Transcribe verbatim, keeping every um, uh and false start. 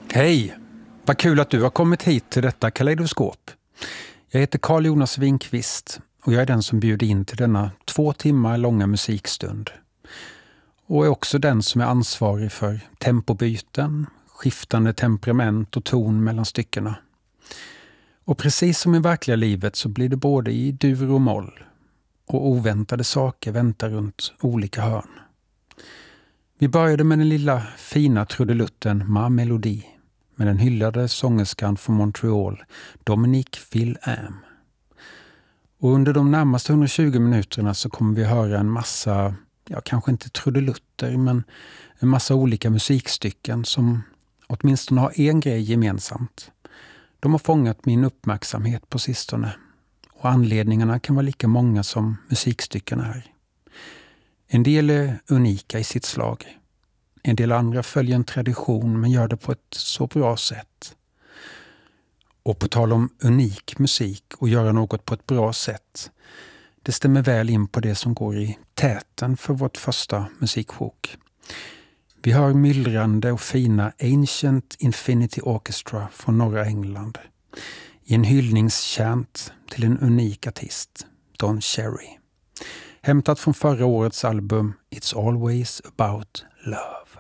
Hej! Vad kul att du har kommit hit till detta kaleidoskop. Jag heter Carl Jonas Winkvist och jag är den som bjuder in till denna två timmar långa musikstund. Och är också den som är ansvarig för tempobyten, skiftande temperament och ton mellan styckena. Och precis som i verkliga livet så blir det både i dur och moll. Och oväntade saker väntar runt olika hörn. Vi började med den lilla fina trudelutten Ma Melody med den hyllade sångerskan från Montreal, Dominique Fils-Aime. Och under de närmaste hundratjugo minuterna så kommer vi höra en massa, ja kanske inte trudelutter, men en massa olika musikstycken som åtminstone har en grej gemensamt. De har fångat min uppmärksamhet på sistone. Och anledningarna kan vara lika många som musikstycken är. En del är unika i sitt slag. En del andra följer en tradition men gör det på ett så bra sätt. Och på tal om unik musik och göra något på ett bra sätt. Det stämmer väl in på det som går i täten för vårt första musiksjok. Vi hör myllrande och fina Ancient Infinity Orchestra från norra England. I en hyllningschant till en unik artist, Don Cherry. Hämtat från förra årets album It's Always About Love.